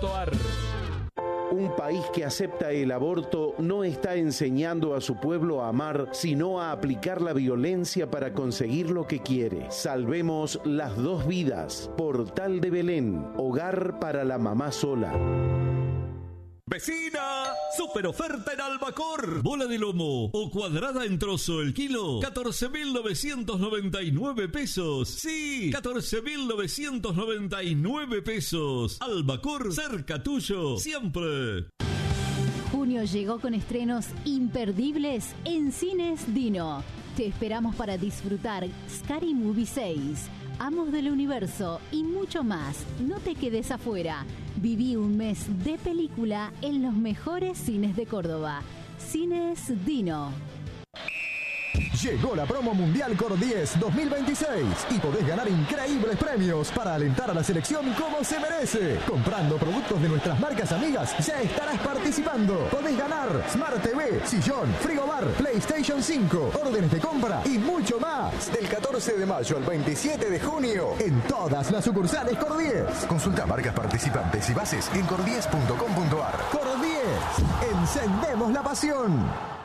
Un país que acepta el aborto no está enseñando a su pueblo a amar, sino a aplicar la violencia para conseguir lo que quiere. Salvemos las 2 vidas. Portal de Belén, hogar para la mamá sola. ¡Vecina! ¡Super oferta en Albacor! Bola de lomo o cuadrada en trozo el kilo, 14.999 pesos. Sí, 14.999 pesos. Albacor, cerca tuyo, siempre. Junio llegó con estrenos imperdibles en Cines Dino. Te esperamos para disfrutar Scary Movie 6, Amos del Universo y mucho más. No te quedes afuera. Viví un mes de película en los mejores cines de Córdoba. Cines Dino. Llegó la promo mundial Cor 10 2026 y podés ganar increíbles premios para alentar a la selección como se merece. Comprando productos de nuestras marcas amigas ya estarás participando. Podés ganar Smart TV, sillón, frigobar, PlayStation 5, órdenes de compra y mucho más. Del 14 de mayo al 27 de junio en todas las sucursales Cor 10. Consulta marcas participantes y bases en cor10.com.ar. Cor 10, encendemos la pasión.